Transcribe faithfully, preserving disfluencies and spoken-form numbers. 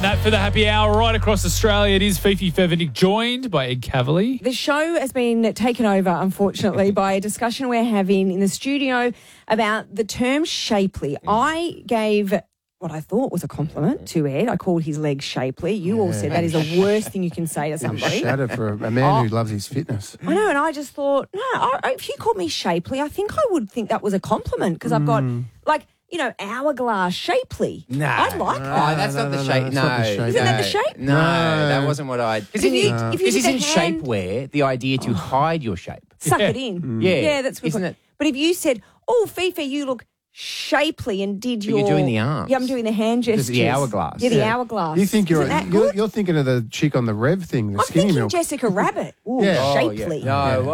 That for the happy hour right across Australia. It is Fifi Fevenik, joined by Ed Cavalier. The show has been taken over, unfortunately, by a discussion we're having in the studio about the term shapely. I gave what I thought was a compliment to Ed. I called his legs shapely. You all said that is the worst thing you can say to somebody. Shadow for a man Oh. who loves his fitness. I know, and I just thought, no, I, I- if you called me shapely, I think I would think that was a compliment because I've got, like, you know, hourglass shapely. No. I'd like Oh, that. that's no, not the no, shape. that's No. not the shape. Isn't that the No. shape? No, No. that wasn't what I... Because If you- if you this did is the in hand- shapewear, the idea to hide your shape. Suck Yeah. it in. Yeah. Yeah, that's a good Isn't point. it? But if you said, oh, Fifi, you look shapely and did But your... you're doing the arms. Yeah, I'm doing the hand Because gestures. of the hourglass. Yeah, the Yeah. hourglass. You think you're, Isn't that you're good? you're thinking of the chick on the Rev thing, the I'm skinny thinking milk. Jessica Rabbit. Ooh, Yeah. Oh, yeah. shapely. No,